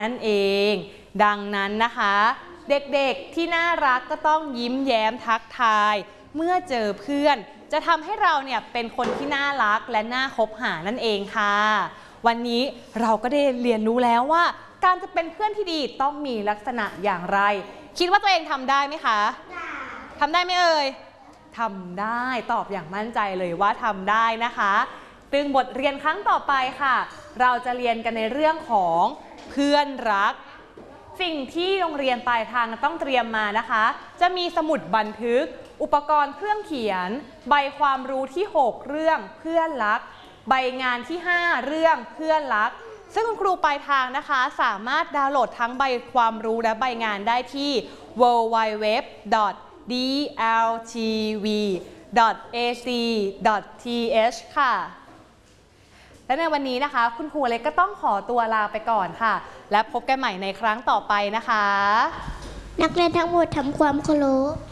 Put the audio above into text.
นั่นเองดังนั้นนะคะเด็กๆที่น่ารักก็ต้องยิ้มแย้มทักทายเมื่อเจอเพื่อนจะทำให้เราเนี่ยเป็นคนที่น่ารักและน่าคบหานั่นเองค่ะวันนี้เราก็ได้เรียนรู้แล้วว่าการจะเป็นเพื่อนที่ดีต้องมีลักษณะอย่างไรคิดว่าตัวเองทำได้ไหมคะทำได้ไหมเอ่ยทำได้ตอบอย่างมั่นใจเลยว่าทำได้นะคะซึ่งบทเรียนครั้งต่อไปค่ะเราจะเรียนกันในเรื่องของเพื่อนรักสิ่งที่โรงเรียนปลายทางต้องเตรียมมานะคะจะมีสมุดบันทึกอุปกรณ์เครื่องเขียนใบความรู้ที่6เรื่องเพื่อนรักใบงานที่5เรื่องเพื่อนรักซึ่งคุณครูปลายทางนะคะสามารถดาวน์โหลดทั้งใบความรู้และใบงานได้ที่ www.dltv.ac.th ค่ะและในวันนี้นะคะคุณครูเล็กก็ต้องขอตัวลาไปก่อนค่ะและพบกันใหม่ในครั้งต่อไปนะคะนักเรียนทั้งหมดทำความเคารพ